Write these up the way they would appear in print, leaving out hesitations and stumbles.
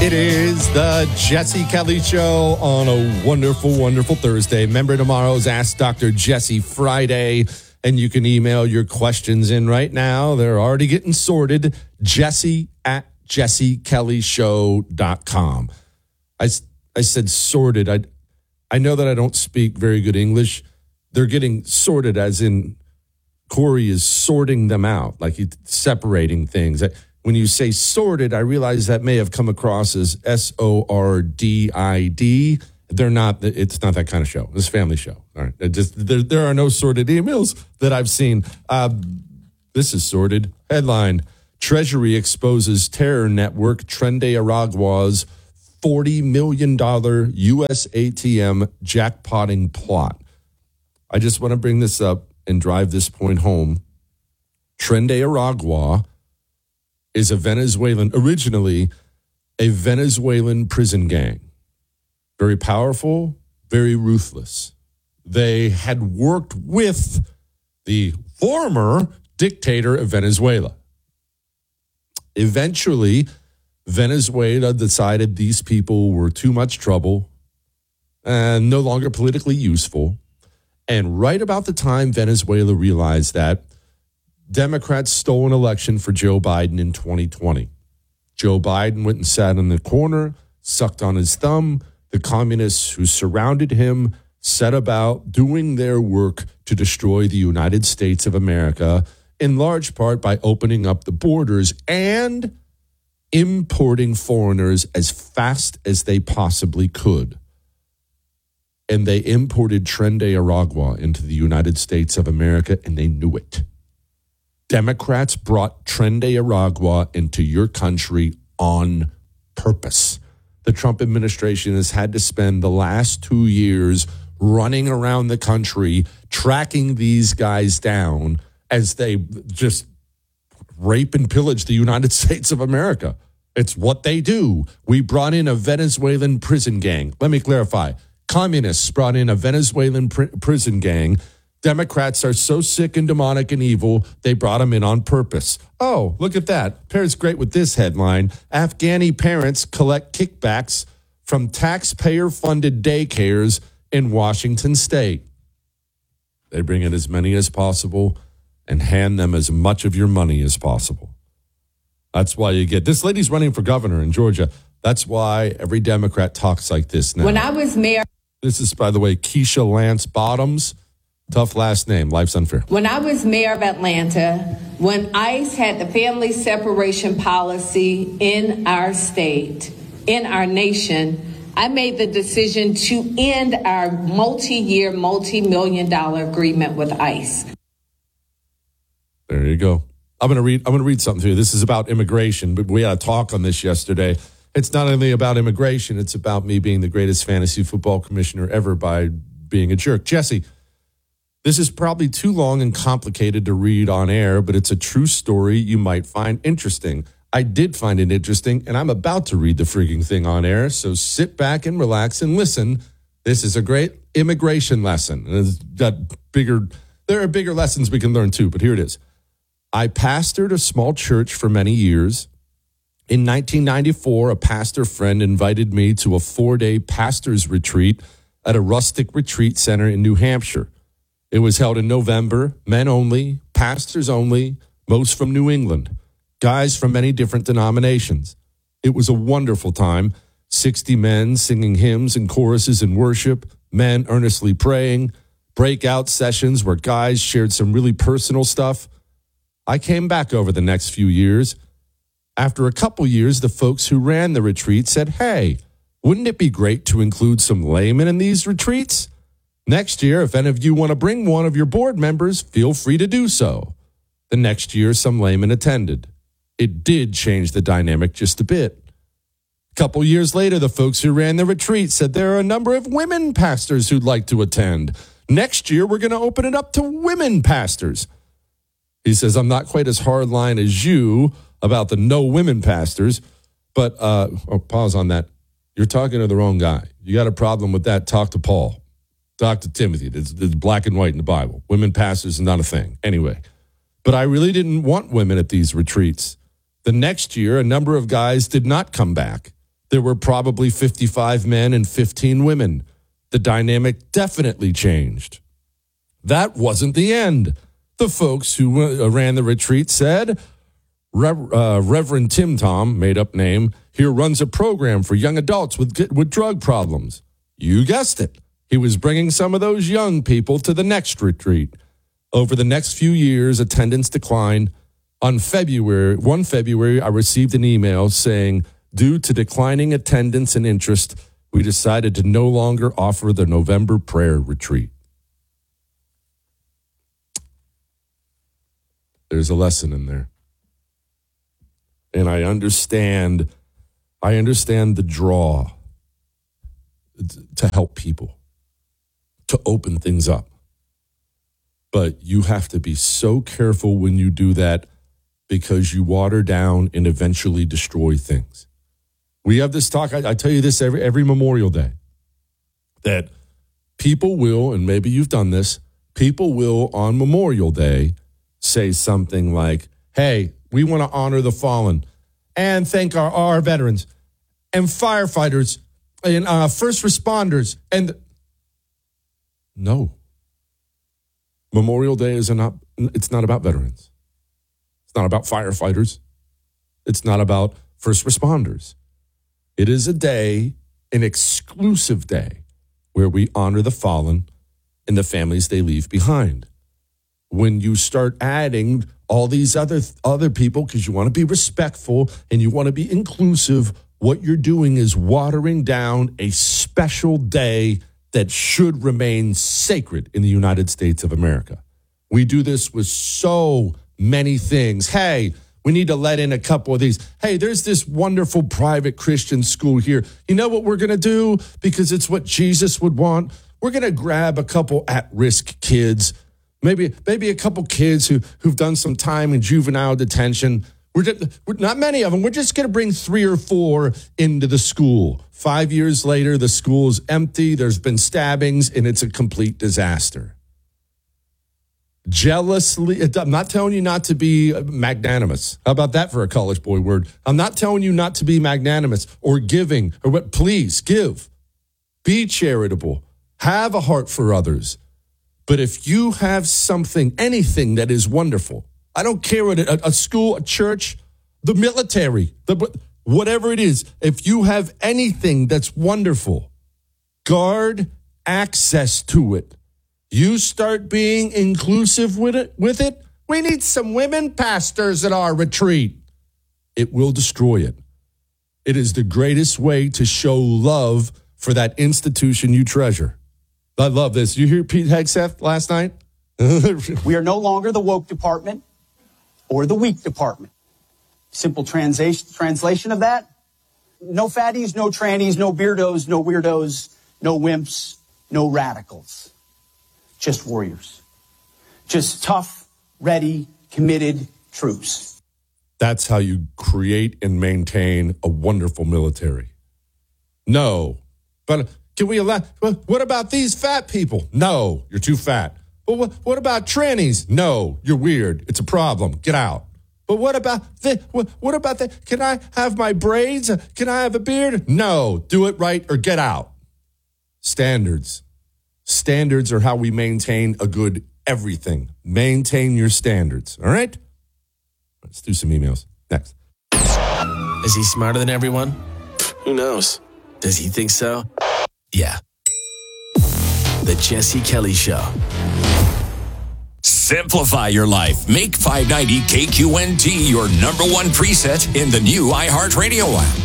It is the Jesse Kelly Show on a wonderful, wonderful Thursday. Remember, tomorrow's Ask Dr. Jesse Friday, and you can email your questions in right now. They're already getting sorted. Jesse@jessekellyshow.com. I said sorted. I know that I don't speak very good English. They're getting sorted as in Corey is sorting them out, like he's separating things. When you say sorted, I realize that may have come across as SORDID. They're not. It's not that kind of show. It's a family show. All right. There are no sorted emails that I've seen. This is sorted. Headline: Treasury exposes terror network Trende Aragua's $40 million U.S. ATM jackpotting plot. I just want to bring this up and drive this point home. Trende Aragua is originally a Venezuelan prison gang. Very powerful, very ruthless. They had worked with the former dictator of Venezuela. Eventually, Venezuela decided these people were too much trouble and no longer politically useful. And right about the time Venezuela realized that, Democrats stole an election for Joe Biden in 2020. Joe Biden went and sat in the corner, sucked on his thumb. The communists who surrounded him set about doing their work to destroy the United States of America, in large part by opening up the borders and importing foreigners as fast as they possibly could. And they imported Trende Aragua into the United States of America, and they knew it. Democrats brought Trende Aragua into your country on purpose. The Trump administration has had to spend the last 2 years running around the country, tracking these guys down as they just rape and pillage the United States of America. It's what they do. We brought in a Venezuelan prison gang. Let me clarify. Communists brought in a Venezuelan prison gang. Democrats are so sick and demonic and evil, they brought them in on purpose. Oh, look at that. Pairs great with this headline. Afghani parents collect kickbacks from taxpayer-funded daycares in Washington state. They bring in as many as possible and hand them as much of your money as possible. That's why you get... This lady's running for governor in Georgia. That's why every Democrat talks like this now. When I was mayor... This is, by the way, Keisha Lance Bottoms. Tough last name. Life's unfair. When I was mayor of Atlanta, when ICE had the family separation policy in our state, in our nation, I made the decision to end our multi-year, multi-million-dollar agreement with ICE. There you go. I'm going to read something to you. This is about immigration, but we had a talk on this yesterday. It's not only about immigration, it's about me being the greatest fantasy football commissioner ever by being a jerk. Jesse, this is probably too long and complicated to read on air, but it's a true story you might find interesting. I did find it interesting, and I'm about to read the freaking thing on air, so sit back and relax and listen. This is a great immigration lesson. There are bigger lessons we can learn too, but here it is. I pastored a small church for many years. In 1994, a pastor friend invited me to a 4-day pastor's retreat at a rustic retreat center in New Hampshire. It was held in November, men only, pastors only, most from New England, guys from many different denominations. It was a wonderful time, 60 men singing hymns and choruses in worship, men earnestly praying, breakout sessions where guys shared some really personal stuff. I came back over the next few years. After a couple years, the folks who ran the retreat said, hey, wouldn't it be great to include some laymen in these retreats? Next year, if any of you want to bring one of your board members, feel free to do so. The next year, some laymen attended. It did change the dynamic just a bit. A couple years later, the folks who ran the retreat said there are a number of women pastors who'd like to attend. Next year, we're going to open it up to women pastors. He says, I'm not quite as hardline as you about the no women pastors, but pause on that. You're talking to the wrong guy. You got a problem with that, talk to Paul. Talk to Timothy. It's black and white in the Bible. Women pastors is not a thing. Anyway, but I really didn't want women at these retreats. The next year, a number of guys did not come back. there were probably 55 men and 15 women. The dynamic definitely changed. That wasn't the end. The folks who ran the retreat said, Reverend Tim Tom, made up name, here runs a program for young adults with drug problems. You guessed it. He was bringing some of those young people to the next retreat. Over the next few years, attendance declined. On 1 February, I received an email saying, due to declining attendance and interest, we decided to no longer offer the November prayer retreat. There's a lesson in there. And I understand the draw to help people, to open things up. But you have to be so careful when you do that because you water down and eventually destroy things. We have this talk, I tell you this every Memorial Day, that people will, and maybe you've done this, people will on Memorial Day say something like, hey, we want to honor the fallen and thank our veterans and firefighters and first responders. And no, Memorial Day it's not about veterans. It's not about firefighters. It's not about first responders. It is a day, an exclusive day, where we honor the fallen and the families they leave behind. When you start adding all these other people, because you want to be respectful and you want to be inclusive, what you're doing is watering down a special day that should remain sacred in the United States of America. We do this with so many things. Hey, we need to let in a couple of these. Hey, there's this wonderful private Christian school here. You know what we're going to do? Because it's what Jesus would want. We're going to grab a couple at-risk kids, maybe a couple kids who've done some time in juvenile detention. We're not many of them. We're just going to bring 3 or 4 into the school. 5 years later, the school is empty. There's been stabbings, and it's a complete disaster. Jealously, I'm not telling you not to be magnanimous. How about that for a college boy word? I'm not telling you not to be magnanimous or giving or what. Please give. Be charitable. Have a heart for others. But if you have something, anything that is wonderful, I don't care what a school, a church, the military, whatever it is, if you have anything that's wonderful, guard access to it. You start being inclusive with it. We need some women pastors at our retreat. It will destroy it. It is the greatest way to show love for that institution you treasure. I love this. You hear Pete Hegseth last night? We are no longer the woke department or the weak department. Simple translation of that: no fatties, no trannies, no beardos, no weirdos, no wimps, no radicals. Just warriors. Just tough, ready, committed troops. That's how you create and maintain a wonderful military. No. But can we allow, what about these fat people? No, you're too fat. But what about trannies? No, you're weird. It's a problem. Get out. But what about that? Can I have my braids? Can I have a beard? No, do it right or get out. Standards. Standards are how we maintain a good everything. Maintain your standards. All right? Let's do some emails. Next. Is he smarter than everyone? Who knows? Does he think so? Yeah. The Jesse Kelly Show. Simplify your life. Make 590 KQNT your number one preset in the new iHeartRadio app.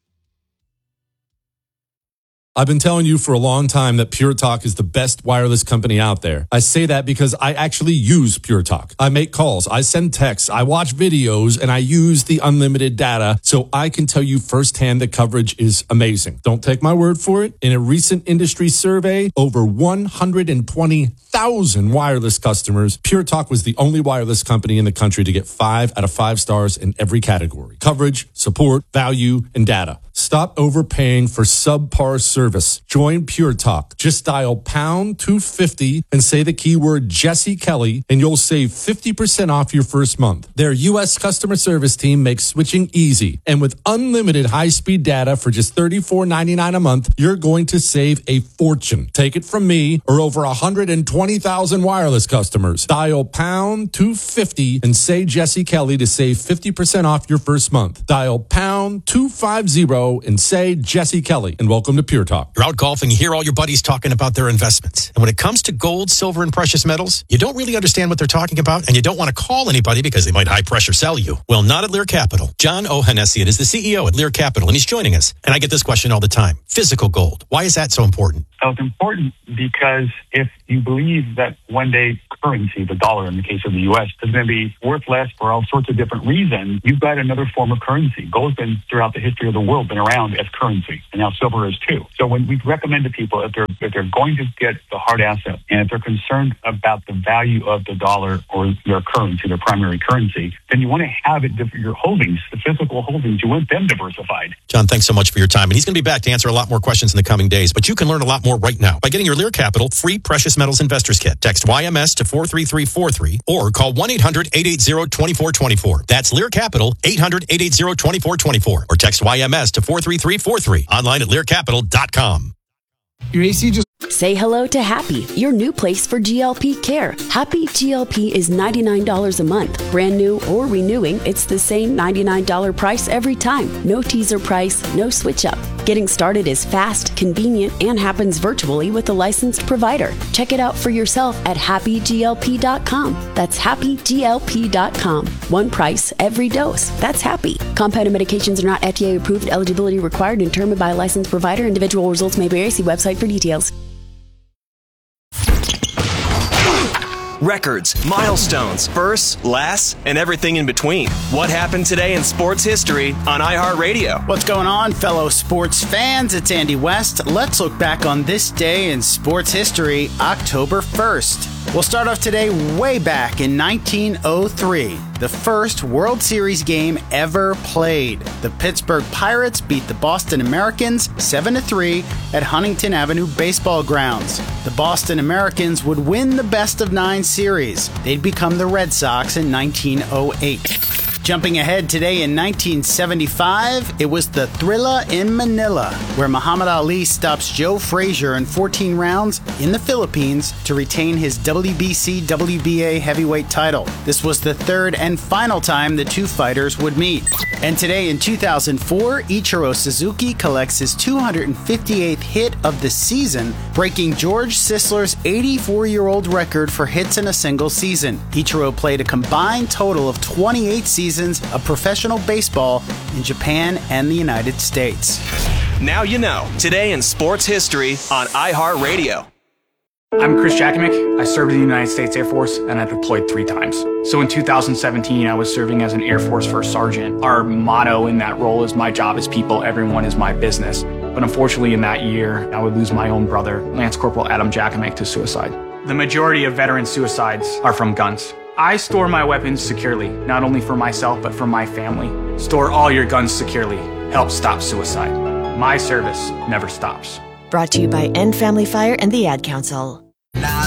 I've been telling you for a long time that Pure Talk is the best wireless company out there. I say that because I actually use Pure Talk. I make calls, I send texts, I watch videos, and I use the unlimited data, so I can tell you firsthand the coverage is amazing. Don't take my word for it. In a recent industry survey, over 120,000 wireless customers, Pure Talk was the only wireless company in the country to get 5 out of 5 stars in every category: coverage, support, value, and data. Stop overpaying for subpar service. Join Pure Talk. Just dial pound 250 and say the keyword Jesse Kelly, and you'll save 50% off your first month. Their U.S. customer service team makes switching easy. And with unlimited high-speed data for just $34.99 a month, you're going to save a fortune. Take it from me or over 120,000 wireless customers. Dial pound 250 and say Jesse Kelly to save 50% off your first month. Dial pound 250 and say Jesse Kelly, and welcome to Pure Talk. You're out golfing, you hear all your buddies talking about their investments. And when it comes to gold, silver, and precious metals, you don't really understand what they're talking about, and you don't want to call anybody because they might high-pressure sell you. Well, not at Lear Capital. John Ohanessian is the CEO at Lear Capital, and he's joining us. And I get this question all the time. Physical gold. Why is that so important? So it's important because if you believe that one day currency, the dollar in the case of the U.S., is going to be worth less for all sorts of different reasons, you've got another form of currency. Gold's been, throughout the history of the world, been around as currency, and now silver is too. So when we recommend to people, if they're going to get the hard asset, and if they're concerned about the value of the dollar or their currency, their primary currency, then you want to have it, your holdings, the physical holdings, you want them diversified. John, thanks so much for your time. And he's going to be back to answer a lot more questions in the coming days. But you can learn a lot more right now by getting your Lear Capital free Precious Metals Investors Kit. Text YMS to 43343 or call 1-800-880-2424. That's Lear Capital, 800-880-2424. Or text YMS to 43343. Online at learcapital.com. Your AC just... Say hello to Happy, your new place for GLP care. Happy GLP is $99 a month. Brand new or renewing, it's the same $99 price every time. No teaser price, no switch up. Getting started is fast, convenient, and happens virtually with a licensed provider. Check it out for yourself at happyglp.com. That's happyglp.com. One price, every dose. That's Happy. Compounded medications are not FDA approved. Eligibility required and determined by a licensed provider. Individual results may vary. See website for details. Records, milestones, firsts, lasts, and everything in between. What happened today in sports history on iHeartRadio? What's going on, fellow sports fans? It's Andy West. Let's look back on this day in sports history, October 1st. We'll start off today way back in 1903, the first World Series game ever played. The Pittsburgh Pirates beat the Boston Americans 7-3 at Huntington Avenue Baseball Grounds. The Boston Americans would win the best-of-9 series. They'd become the Red Sox in 1908. Jumping ahead today in 1975, it was the Thrilla in Manila, where Muhammad Ali stops Joe Frazier in 14 rounds in the Philippines to retain his WBC-WBA heavyweight title. This was the third and final time the two fighters would meet. And today in 2004, Ichiro Suzuki collects his 258th hit of the season, breaking George Sisler's 84-year-old record for hits in a single season. Ichiro played a combined total of 28 seasons of professional baseball in Japan and the United States. Now you know. Today in sports history on iHeartRadio. I'm Chris Jakovic. I served in the United States Air Force and I deployed 3 times. So in 2017, I was serving as an Air Force First Sergeant. Our motto in that role is my job is people, everyone is my business. But unfortunately in that year, I would lose my own brother, Lance Corporal Adam Jakovic, to suicide. The majority of veteran suicides are from guns. I store my weapons securely, not only for myself, but for my family. Store all your guns securely. Help stop suicide. My service never stops. Brought to you by End Family Fire and the Ad Council.